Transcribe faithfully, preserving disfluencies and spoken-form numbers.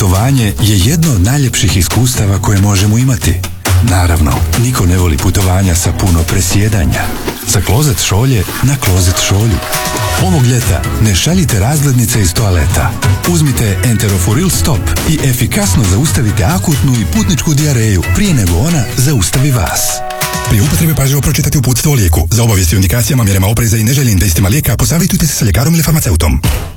Putovanje je jedno od najljepših iskustava koje možemo imati. Naravno, niko ne voli putovanja sa puno presjedanja. Za klozet šolje na klozet šolju. Ovog ljeta ne šaljite razglednice iz toaleta. Uzmite Enterofuril Stop i efikasno zaustavite akutnu i putničku dijareju prije nego ona zaustavi vas. Prije upotrebe pažljivo pročitati uputstvo o lijeku. Za obavijesti o indikacijama, mjerama opreza i neželjenim dejstvima lijeka posavjetujte se sa ljekarom ili farmaceutom.